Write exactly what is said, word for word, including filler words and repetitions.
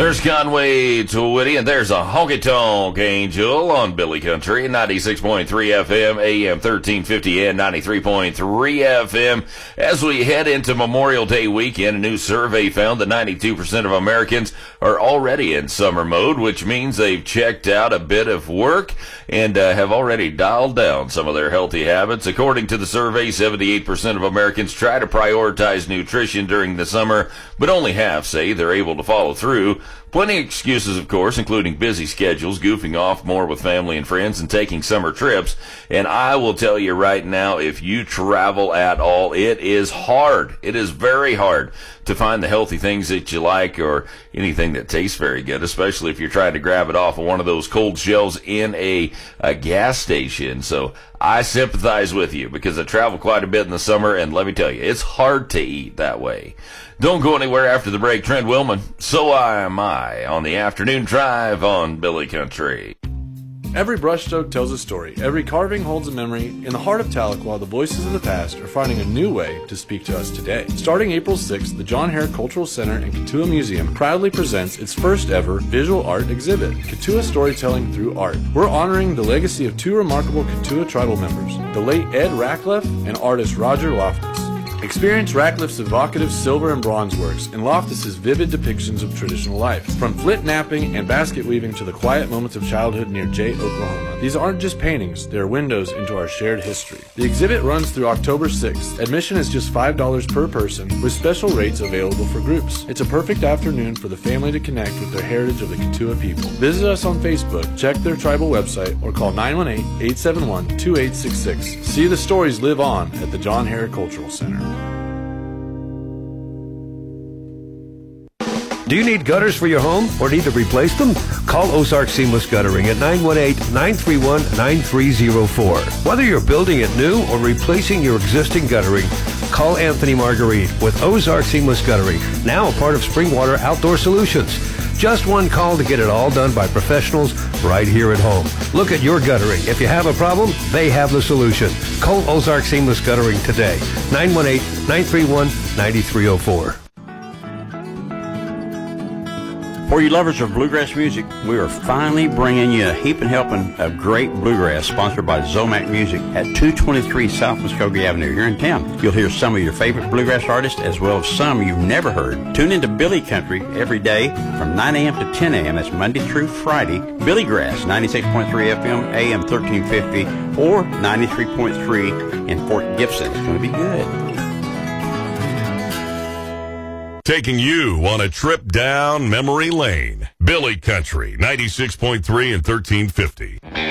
There's Conway Twitty, and there's a honky-tonk angel on Billy Country, ninety-six point three F M, A M thirteen fifty, and ninety-three point three F M. As we head into Memorial Day weekend, a new survey found that ninety-two percent of Americans are already in summer mode, which means they've checked out a bit of work and uh, have already dialed down some of their healthy habits. According to the survey, seventy-eight percent of Americans try to prioritize nutrition during the summer, but only half say they're able to follow through. Plenty of excuses, of course, including busy schedules, goofing off more with family and friends, and taking summer trips. And I will tell you right now, if you travel at all, it is hard. It is very hard to find the healthy things that you like or anything that tastes very good, especially if you're trying to grab it off of one of those cold shelves in a, a gas station. So I sympathize with you because I travel quite a bit in the summer, and let me tell you, it's hard to eat that way. Don't go anywhere after the break. Trent Willman, so am I, on the afternoon drive on Billy Country. Every brushstroke tells a story. Every carving holds a memory. In the heart of Tahlequah, the voices of the past are finding a new way to speak to us today. Starting April sixth, the John Hare Cultural Center and Katua Museum proudly presents its first ever visual art exhibit, Katua Storytelling Through Art. We're honoring the legacy of two remarkable Katua tribal members, the late Ed Ratcliffe and artist Roger Loftus. Experience Ratcliffe's evocative silver and bronze works and Loftus's vivid depictions of traditional life. From flint knapping and basket weaving to the quiet moments of childhood near Jay, Oklahoma. These aren't just paintings, they're windows into our shared history. The exhibit runs through October sixth. Admission is just five dollars per person, with special rates available for groups. It's a perfect afternoon for the family to connect with their heritage of the Katua people. Visit us on Facebook, check their tribal website, or call nine one eight, eight seven one, two eight six six. See the stories live on at the John Hare Cultural Center. Do you need gutters for your home or need to replace them? Call Ozark Seamless Guttering at nine one eight, nine three one, nine three zero four. Whether you're building it new or replacing your existing guttering, call Anthony Marguerite with Ozark Seamless Guttering, now a part of Springwater Outdoor Solutions. Just one call to get it all done by professionals right here at home. Look at your guttering. If you have a problem, they have the solution. Call Ozark Seamless Guttering today, nine one eight, nine three one, nine three zero four. For you lovers of bluegrass music, we are finally bringing you a heaping helping of great bluegrass sponsored by Zomac Music at two twenty-three South Muskogee Avenue here in town. You'll hear some of your favorite bluegrass artists as well as some you've never heard. Tune into Billy Country every day from nine a.m. to ten a.m. That's Monday through Friday. Billy Grass, ninety-six point three F M, A M thirteen fifty, or ninety-three point three in Fort Gibson. It's going to be good. Taking you on a trip down memory lane. Billy Country, ninety-six point three and thirteen fifty.